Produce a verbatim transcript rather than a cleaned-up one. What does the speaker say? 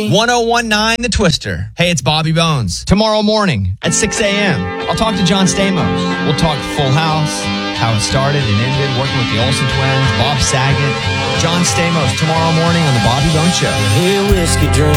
ten nineteen The Twister. Hey, it's Bobby Bones. Tomorrow morning at six a.m., I'll talk to John Stamos. We'll talk Full House, how it started and ended, working with the Olsen twins, Bob Saget, John Stamos tomorrow morning on The Bobby Bones Show. Hey, whiskey drink.